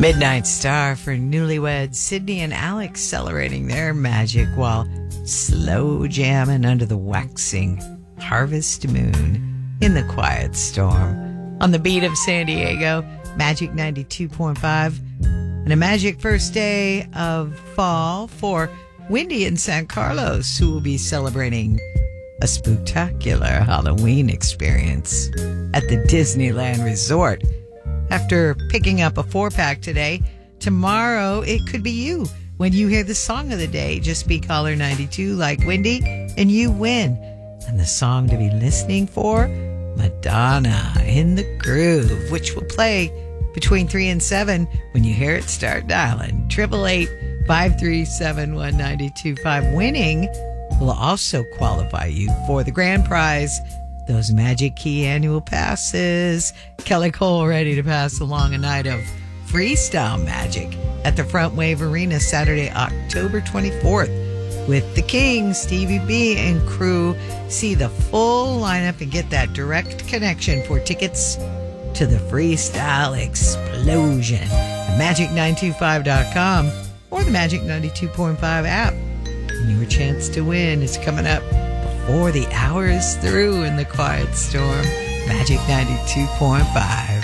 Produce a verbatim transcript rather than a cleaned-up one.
Midnight Star for newlyweds Sydney and Alex celebrating their magic while slow jamming under the waxing harvest moon in the quiet storm. On the beat of San Diego, Magic ninety-two point five. And a magic first day of fall for Wendy in San Carlos, who will be celebrating a spooktacular Halloween experience at the Disneyland Resort. After picking up a four-pack today, tomorrow it could be you. When you hear the song of the day, just be caller ninety-two like Wendy, and you win. And the song to be listening for, Madonna in the Groove, which will play between three and seven. When you hear it, start dialing. triple eight, five three seven, one nine two five. Winning will also qualify you for the grand prize, those Magic Key annual passes. Kelly Cole ready to pass along a night of freestyle magic at the Front Wave Arena Saturday, October twenty-fourth with the King, Stevie B, and crew. See the full lineup and get that direct connection for tickets to the freestyle explosion at magic nine two five dot com or the Magic ninety-two point five app. And your chance to win is coming up before the hour is through in the quiet storm. Magic ninety-two point five.